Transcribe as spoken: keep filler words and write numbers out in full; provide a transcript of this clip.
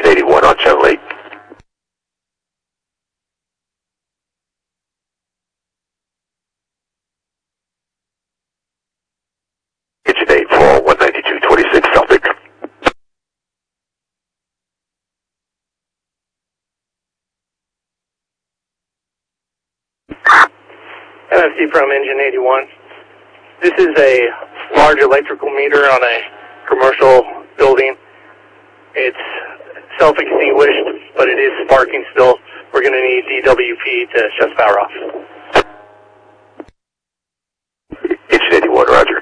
Engine eighty-one on channel eight. Engine eight for one ninety-two twenty-six Celtic. M F C from Engine eighty-one. This is a large electrical meter on a commercial building. It's self-extinguished, but it is sparking still. We're going to need D W P to shut the power off. Engine eighty-one, roger.